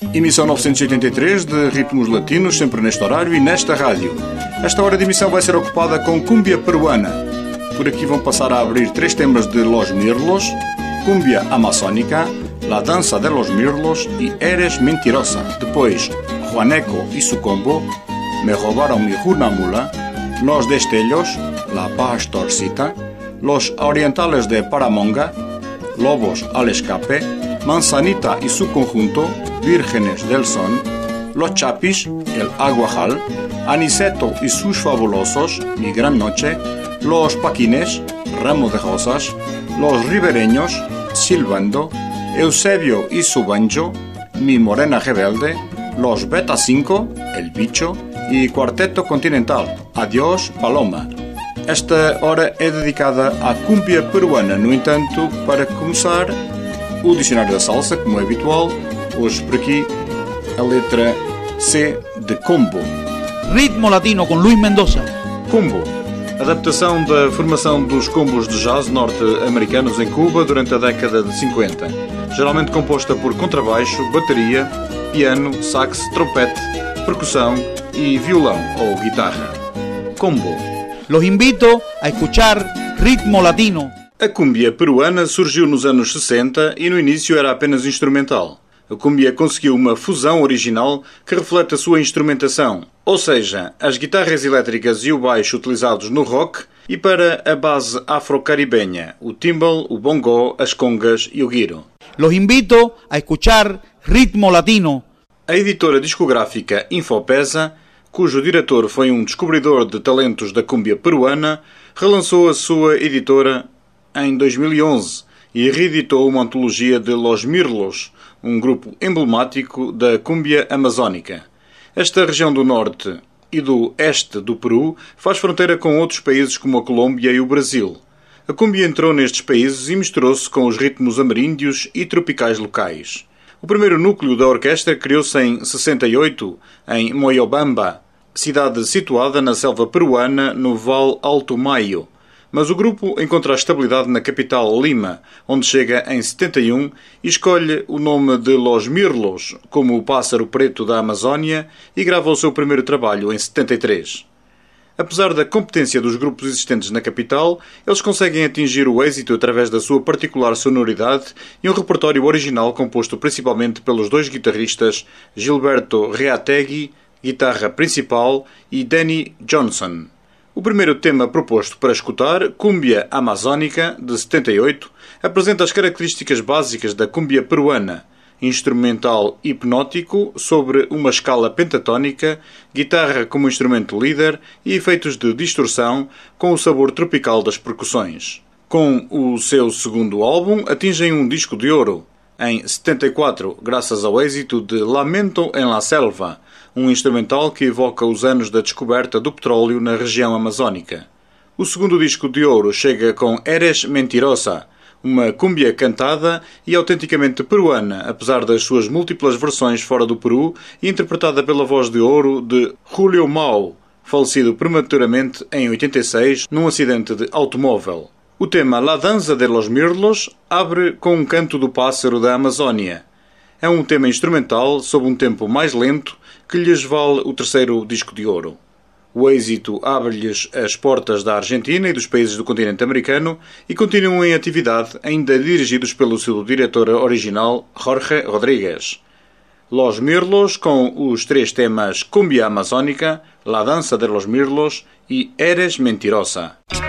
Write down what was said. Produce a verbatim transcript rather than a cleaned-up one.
Emissão novecentos e oitenta e três de Ritmos Latinos, sempre neste horário e nesta rádio. Esta hora de emissão vai ser ocupada com cúmbia peruana. Por aqui vão passar a abrir três temas de Los Mirlos, cúmbia amazónica, La Danza de los Mirlos e Eres Mentirosa. Depois, Juaneco e su combo, Me roubaron mi Junamula, Los Destellos, La Pastorcita, Los Orientales de Paramonga, Lobos al Escape, Manzanita y su conjunto, Vírgenes del Son, Los Chapis, El Aguajal, Aniceto y sus fabulosos, Mi Gran Noche, Los Paquines, Ramo de Rosas, Los Ribereños, Silbando, Eusebio y su banjo, Mi Morena Rebelde, Los Beta cinco, El Bicho y Cuarteto Continental, Adiós Paloma. Esta hora é dedicada à cúmbia peruana. No entanto, para começar, o dicionário da salsa, como é habitual, hoje por aqui a letra C de combo. Ritmo latino com Luís Mendoza. Combo. Adaptação da formação dos combos de jazz norte-americanos em Cuba durante a década de cinquenta. Geralmente composta por contrabaixo, bateria, piano, sax, trompete, percussão e violão ou guitarra. Combo. Los invito a escuchar Ritmo Latino. A cúmbia peruana surgiu nos anos sessenta e no início era apenas instrumental. A cúmbia conseguiu uma fusão original que reflete a sua instrumentação, ou seja, as guitarras elétricas e o baixo utilizados no rock e para a base afro-caribenha, o timbal, o bongo, as congas e o guiro. Los invito a escuchar Ritmo Latino. A editora discográfica Infopesa, cujo diretor foi um descobridor de talentos da cúmbia peruana, relançou a sua editora em dois mil e onze e reeditou uma antologia de Los Mirlos, um grupo emblemático da cúmbia amazónica. Esta região do norte e do este do Peru faz fronteira com outros países como a Colômbia e o Brasil. A cúmbia entrou nestes países e misturou-se com os ritmos ameríndios e tropicais locais. O primeiro núcleo da orquestra criou-se em sessenta e oito, em Moyobamba, cidade situada na selva peruana, no Val Alto Maio. Mas o grupo encontra a estabilidade na capital, Lima, onde chega em setenta e um e escolhe o nome de Los Mirlos, como o pássaro preto da Amazónia, e grava o seu primeiro trabalho em setenta e três. Apesar da competência dos grupos existentes na capital, eles conseguem atingir o êxito através da sua particular sonoridade e um repertório original composto principalmente pelos dois guitarristas Gilberto Reategui, guitarra principal, e Danny Johnson. O primeiro tema proposto para escutar, Cúmbia Amazónica, de setenta e oito, apresenta as características básicas da cúmbia peruana: instrumental hipnótico sobre uma escala pentatónica, guitarra como instrumento líder e efeitos de distorção com o sabor tropical das percussões. Com o seu segundo álbum, atingem um disco de ouro, em setenta e quatro, graças ao êxito de Lamento en la Selva, um instrumental que evoca os anos da descoberta do petróleo na região amazónica. O segundo disco de ouro chega com Eres Mentirosa, uma cúmbia cantada e autenticamente peruana, apesar das suas múltiplas versões fora do Peru e interpretada pela voz de ouro de Julio Mau, falecido prematuramente em oitenta e seis num acidente de automóvel. O tema La Danza de los Mirlos abre com um canto do pássaro da Amazónia. É um tema instrumental sob um tempo mais lento que lhes vale o terceiro disco de ouro. O êxito abre-lhes as portas da Argentina e dos países do continente americano e continuam em atividade, ainda dirigidos pelo seu diretor original, Jorge Rodríguez. Los Mirlos, com os três temas Cúmbia Amazónica, La Danza de los Mirlos e Eres Mentirosa.